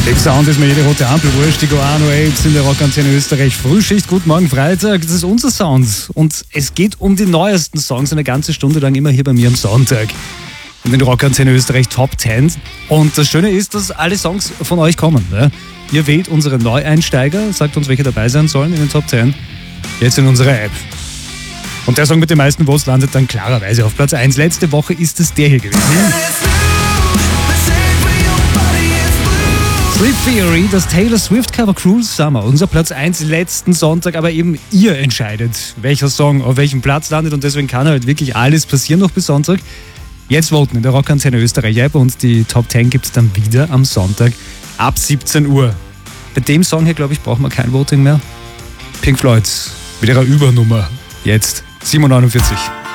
Im Sound ist mir jede rote Ampel wurscht. Die Guano Apes in der Rockantenne Österreich. Frühschicht, guten Morgen, Freitag. Das ist unser Sound. Und es geht um die neuesten Songs eine ganze Stunde lang immer hier bei mir am Sonntag. In den Rockantenne Österreich Top 10. Und das Schöne ist, dass alle Songs von euch kommen. Ne? Ihr wählt unsere Neueinsteiger, sagt uns, welche dabei sein sollen in den Top 10. Jetzt in unserer App. Und der Song mit den meisten Votes landet dann klarerweise auf Platz 1. Letzte Woche ist es der hier gewesen. Sleep Theory, das Taylor Swift Cover Cruel Summer, unser Platz 1 letzten Sonntag, aber eben ihr entscheidet, welcher Song auf welchem Platz landet und deswegen kann halt wirklich alles passieren noch bis Sonntag. Jetzt voten in der Rockantenne Österreich App und die Top 10 gibt es dann wieder am Sonntag ab 17 Uhr. Bei dem Song hier, glaube ich, brauchen wir kein Voting mehr. Pink Floyd mit ihrer Übernummer. Jetzt 7:49 Uhr.